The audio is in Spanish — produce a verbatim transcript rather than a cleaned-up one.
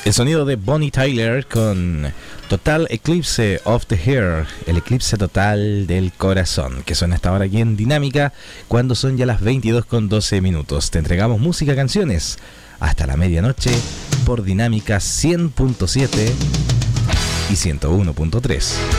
El sonido de Bonnie Tyler con Total Eclipse of the Heart, el eclipse total del corazón, que suena hasta ahora aquí en Dinámica cuando son ya las veintidós con doce minutos. Te entregamos música, canciones hasta la medianoche por Dinámica cien punto siete y ciento uno punto tres.